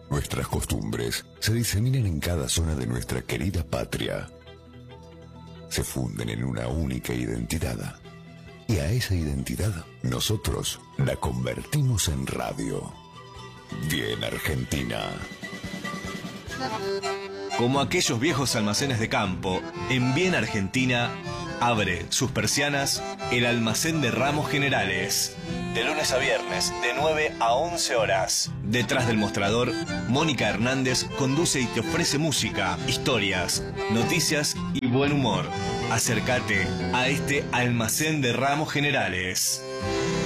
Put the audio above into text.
Nuestras costumbres se diseminan en cada zona de nuestra querida patria. Se funden en una única identidad. Y a esa identidad nosotros la convertimos en radio. Bien Argentina. Como aquellos viejos almacenes de campo, en Bien Argentina abre sus persianas el almacén de ramos generales. De lunes a viernes, de 9 a 11 horas. Detrás del mostrador, Mónica Hernández conduce y te ofrece música, historias, noticias y buen humor. Acércate a este almacén de ramos generales.